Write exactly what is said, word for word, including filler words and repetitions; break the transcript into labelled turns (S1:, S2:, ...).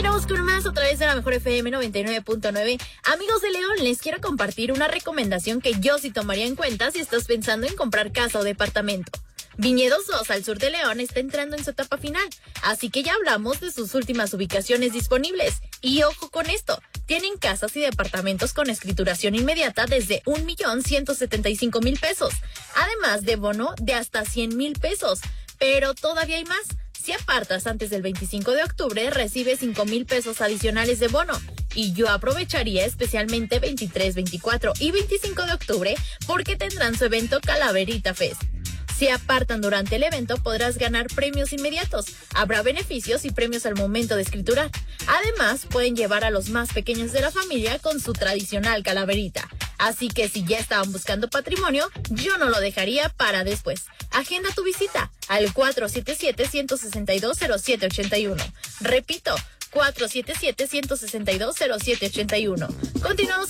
S1: Continuamos con más a través de la Mejor F M noventa y nueve punto nueve. Amigos de León, les quiero compartir una recomendación que yo sí tomaría en cuenta si estás pensando en comprar casa o departamento. Viñedos dos al sur de León está entrando en su etapa final, así que ya hablamos de sus últimas ubicaciones disponibles. Y ojo con esto, tienen casas y departamentos con escrituración inmediata desde un millón ciento setenta y cinco mil pesos, además de bono de hasta cien mil pesos. Pero todavía hay más. Si apartas antes del veinticinco de octubre, recibes cinco mil pesos adicionales de bono. Y yo aprovecharía especialmente veintitrés, veinticuatro y veinticinco de octubre porque tendrán su evento Calaverita Fest. Si apartan durante el evento, podrás ganar premios inmediatos. Habrá beneficios y premios al momento de escriturar. Además, pueden llevar a los más pequeños de la familia con su tradicional calaverita. Así que si ya estaban buscando patrimonio, yo no lo dejaría para después. Agenda tu visita al cuatro siete siete, uno seis dos, cero siete ocho uno. Repito, cuatro siete siete, uno seis dos, cero siete ocho uno. Continuamos